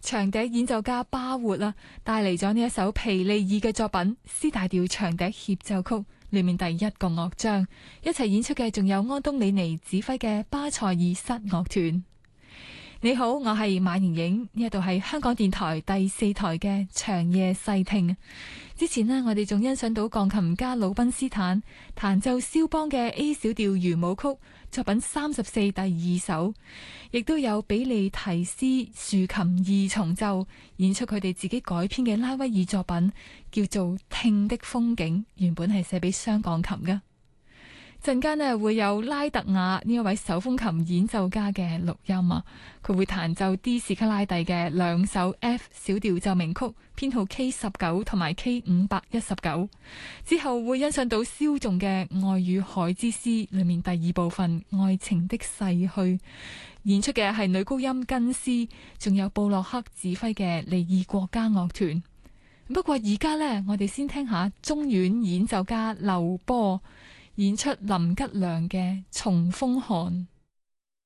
長笛演奏家巴活帶嚟咗呢一首皮利爾嘅作品《C 大調長笛協奏曲》裏面第一個樂章，一齊演出嘅仲有安東尼尼指揮嘅巴塞爾室樂團。你好，我係馬瑩瑩，呢一度係香港電台第4台嘅長夜細聽。之前呢，我哋仲欣賞到鋼琴家魯賓斯坦彈奏肖邦嘅 A 小調圓舞曲作品34第2首，亦都有比利提斯豎琴二重奏演出佢哋自己改編嘅拉威爾作品，叫做《聽的風景》，原本係寫俾雙鋼琴嘅。陣間呢會有拉特雅呢一位手風琴演奏家嘅錄音啊，佢會彈奏 D 士卡拉蒂嘅2首 F 小調奏鳴曲，編號 K19 同埋 K519。之後會欣賞到蕭仲嘅《愛與海之詩》裏面第2部分《愛情的逝去》，演出嘅係女高音根斯，仲有布洛克指揮嘅利爾國家樂團。不過而家呢，我哋先聽下中阮演奏家劉波演出林吉良嘅《重風寒》。